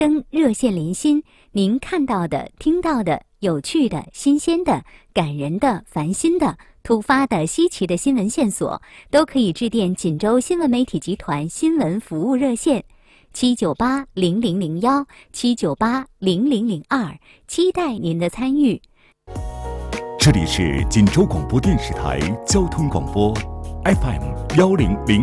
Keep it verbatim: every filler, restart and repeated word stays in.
灯热线连心，您看到的、听到的、有趣的、新鲜的、感人的、烦心的、突发的、稀奇的新闻线索，都可以致电锦州新闻媒体集团新闻服务热线七九八零零零幺七九八零零零二，期待您的参与。 这里是锦州广播电视台交通广播 F M 幺零零。